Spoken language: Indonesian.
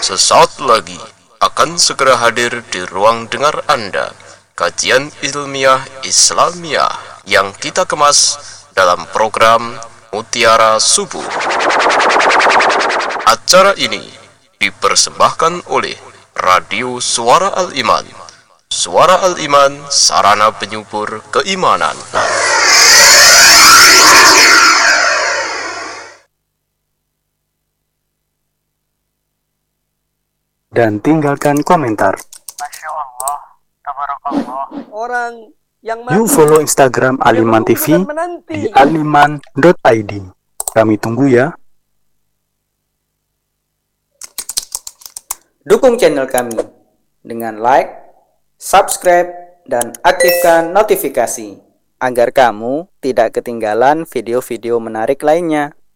Sesaat lagi akan segera hadir di ruang dengar Anda kajian ilmiah Islamiyah yang kita kemas dalam program Mutiara Subuh. Acara ini dipersembahkan oleh Radio Suara Al-Iman. Suara Al-Iman, sarana penyubur keimanan. Dan tinggalkan komentar. Masya Allah, tabarakallah. Orang yang Yuk follow Instagram Al-Iman TV di aliman.id. Kami tunggu ya. Dukung channel kami dengan like, subscribe, dan aktifkan notifikasi agar kamu tidak ketinggalan video-video menarik lainnya.